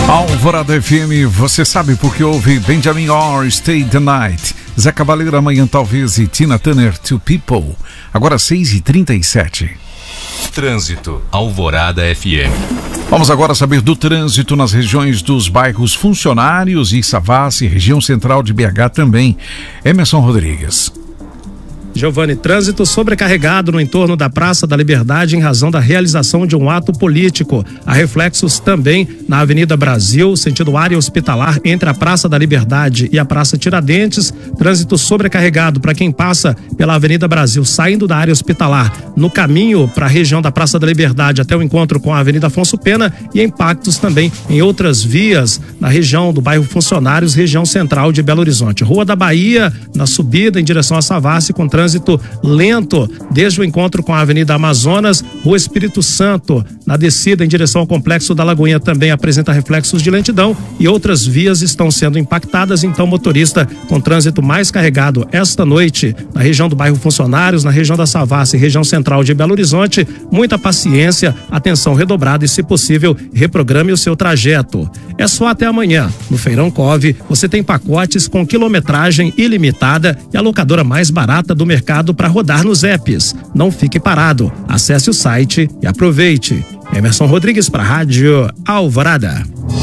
Alvorada FM, você sabe porque ouve Benjamin Orr, Stay the Night, Zé Cabaleiro, Amanhã Talvez e Tina Turner, Two People. Agora 6h37. Trânsito, Alvorada FM. Vamos agora saber do trânsito nas regiões dos bairros Funcionários e Savassi, região central de BH também. Emerson Rodrigues. Giovanni, trânsito sobrecarregado no entorno da Praça da Liberdade em razão da realização de um ato político. Há reflexos também na Avenida Brasil, sentido área hospitalar, entre a Praça da Liberdade e a Praça Tiradentes. Trânsito sobrecarregado para quem passa pela Avenida Brasil, saindo da área hospitalar, no caminho para a região da Praça da Liberdade até o encontro com a Avenida Afonso Pena, e impactos também em outras vias na região do bairro Funcionários, região central de Belo Horizonte. Rua da Bahia, na subida em direção a Savassi, com trânsito lento desde o encontro com a Avenida Amazonas. Rua Espírito Santo, na descida em direção ao Complexo da Lagoinha, também apresenta reflexos de lentidão e outras vias estão sendo impactadas, então motorista com trânsito mais carregado esta noite na região do bairro Funcionários, na região da Savassi, região central de Belo Horizonte, muita paciência, atenção redobrada e, se possível, reprograme o seu trajeto. É só até amanhã. No Feirão Cove, você tem pacotes com quilometragem ilimitada e a locadora mais barata do mercado para rodar nos apps. Não fique parado. Acesse o site e aproveite. Emerson Rodrigues para a Rádio Alvorada.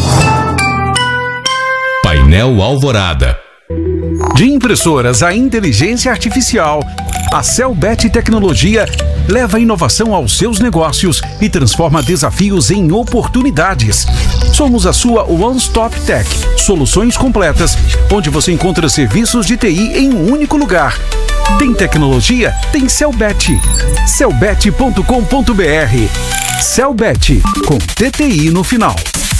Painel Alvorada. De impressoras à inteligência artificial, a Celbet Tecnologia leva a inovação aos seus negócios e transforma desafios em oportunidades. Somos a sua One Stop Tech, soluções completas, onde você encontra serviços de TI em um único lugar. Tem tecnologia? Tem Celbet. Celbet.com.br. Celbet, com TTI no final.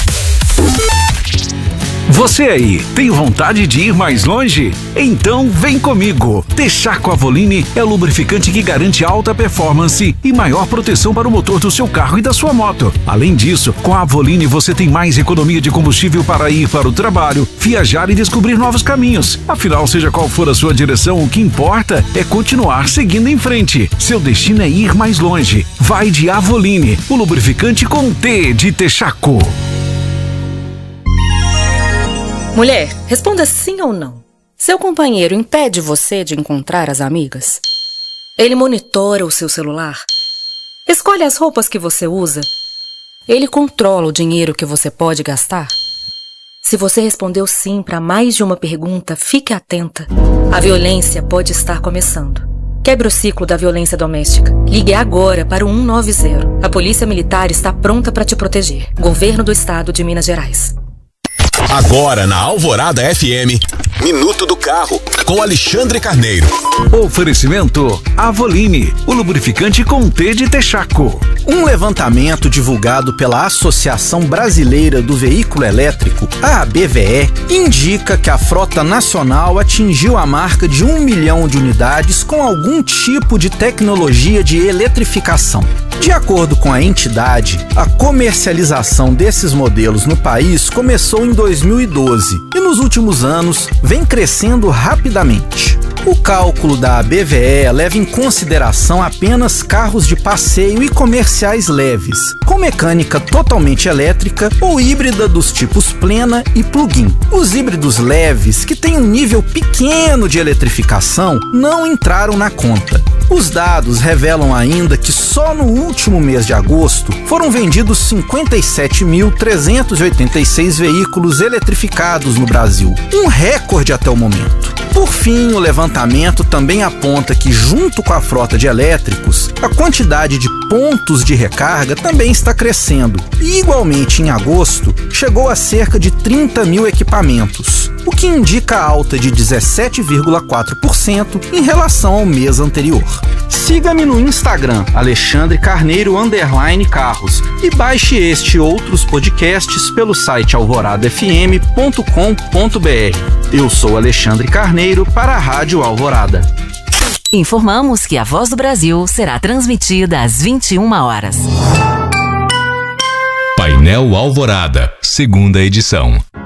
Você aí, tem vontade de ir mais longe? Então vem comigo! Texaco Avoline é o lubrificante que garante alta performance e maior proteção para o motor do seu carro e da sua moto. Além disso, com a Avoline você tem mais economia de combustível para ir para o trabalho, viajar e descobrir novos caminhos. Afinal, seja qual for a sua direção, o que importa é continuar seguindo em frente. Seu destino é ir mais longe. Vai de Avoline, o lubrificante com T de Texaco. Mulher, responda sim ou não. Seu companheiro impede você de encontrar as amigas? Ele monitora o seu celular? Escolhe as roupas que você usa? Ele controla o dinheiro que você pode gastar? Se você respondeu sim para mais de uma pergunta, fique atenta. A violência pode estar começando. Quebre o ciclo da violência doméstica. Ligue agora para o 190. A Polícia Militar está pronta para te proteger. Governo do Estado de Minas Gerais. Agora na Alvorada FM, Minuto do Carro, com Alexandre Carneiro. Oferecimento Avoline, o lubrificante com T de Texaco. Um levantamento divulgado pela Associação Brasileira do Veículo Elétrico, a ABVE, indica que a frota nacional atingiu a marca de 1 milhão de unidades com algum tipo de tecnologia de eletrificação. De acordo com a entidade, a comercialização desses modelos no país começou em 2012 e nos últimos anos vem crescendo rapidamente. O cálculo da ABVE leva em consideração apenas carros de passeio e comerciais leves, com mecânica totalmente elétrica ou híbrida dos tipos plena e plug-in. Os híbridos leves, que têm um nível pequeno de eletrificação, não entraram na conta. Os dados revelam ainda que só no último mês de agosto foram vendidos 57.386 veículos eletrificados no Brasil, um recorde até o momento. Por fim, o levantamento também aponta que, junto com a frota de elétricos, a quantidade de pontos de recarga também está crescendo e, igualmente em agosto, chegou a cerca de 30 mil equipamentos, o que indica alta de 17,4% em relação ao mês anterior. Siga-me no Instagram, Alexandre Carneiro _Carros, e baixe este e outros podcasts pelo site alvoradafm.com.br. Eu sou Alexandre Carneiro para a Rádio Alvorada. Informamos que a Voz do Brasil será transmitida às 21 horas. Painel Alvorada, segunda edição.